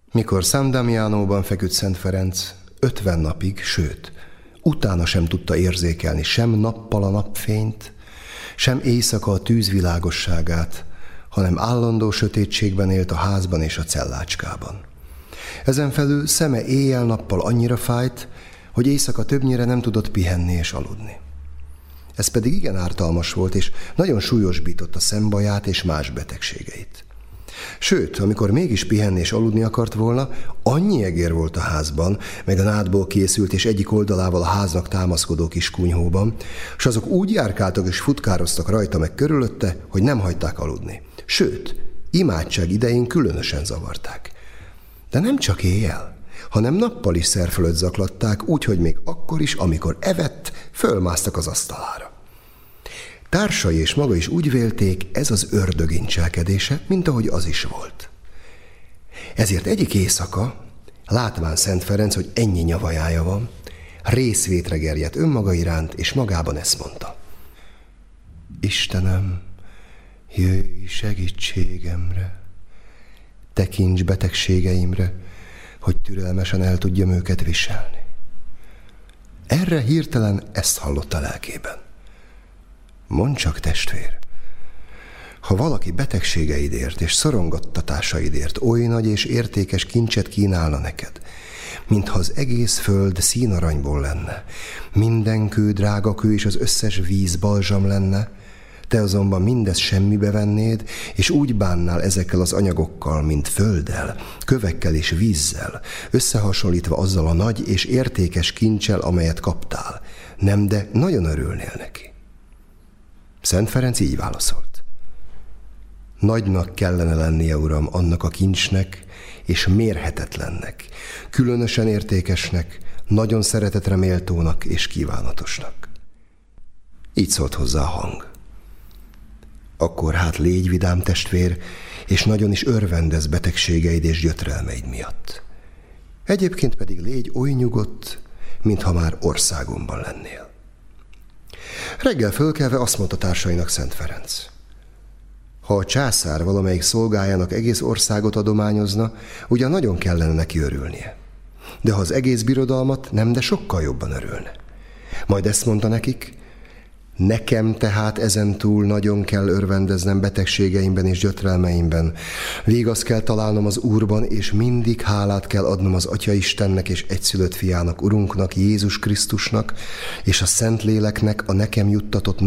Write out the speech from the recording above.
Mikor San Damianóban feküdt Szent Ferenc, 50 napig, sőt, utána sem tudta érzékelni sem nappal a napfényt, sem éjszaka a tűz világosságát, hanem állandó sötétségben élt a házban és a cellácskában. Ezenfelül szeme éjjel-nappal annyira fájt, hogy éjszaka többnyire nem tudott pihenni és aludni. Ez pedig igen ártalmas volt, és nagyon súlyosbította szembaját és más betegségeit. Sőt, amikor mégis pihenni és aludni akart volna, annyi egér volt a házban, meg a nádból készült és egyik oldalával a háznak támaszkodó kis kunyhóban, és azok úgy járkáltak és futkároztak rajta meg körülötte, hogy nem hagyták aludni. Sőt, imádság idején különösen zavarták. De nem csak éjjel, hanem nappal is szer fölött zaklatták, úgyhogy még akkor is, amikor evett, fölmásztak az asztalára. Társai és maga is úgy vélték, ez az ördög incselkedése, mint ahogy az is volt. Ezért egyik éjszaka, látván Szent Ferenc, hogy ennyi nyavajája van, részvétre gerjedt önmaga iránt, és magában ezt mondta: Istenem, jöjj segítségemre, tekints betegségeimre, hogy türelmesen el tudjam őket viselni. Erre hirtelen ezt hallotta lelkében: Mondd csak, testvér, ha valaki betegségeidért és szorongattatásaidért oly nagy és értékes kincset kínálna neked, mintha az egész föld színaranyból lenne, minden kő drága kő és az összes víz balzsam lenne, te azonban mindezt semmibe vennéd, és úgy bánnál ezekkel az anyagokkal, mint földdel, kövekkel és vízzel, összehasonlítva azzal a nagy és értékes kincsel, amelyet kaptál. Nem, de nagyon örülnél neki. Szent Ferenc így válaszolt: Nagynak kellene lennie, Uram, annak a kincsnek, és mérhetetlennek, különösen értékesnek, nagyon szeretetre méltónak és kívánatosnak. Így szólt hozzá a hang: Akkor hát légy vidám, testvér, és nagyon is örvendezz betegségeid és gyötrelmeid miatt. Egyébként pedig légy oly nyugodt, mintha már országomban lennél. Reggel fölkelve azt mondta társainak Szent Ferenc: Ha a császár valamelyik szolgájának egész országot adományozna, ugyan nagyon kellene neki örülnie. De ha az egész birodalmat, nem, de sokkal jobban örülne. Majd ezt mondta nekik: Nekem tehát ezentúl nagyon kell örvendeznem betegségeimben és gyötrelmeimben. Vigaszt kell találnom az Úrban, és mindig hálát kell adnom az Atya Istennek és egyszülött fiának, Urunknak, Jézus Krisztusnak, és a Szentléleknek a nekem juttatott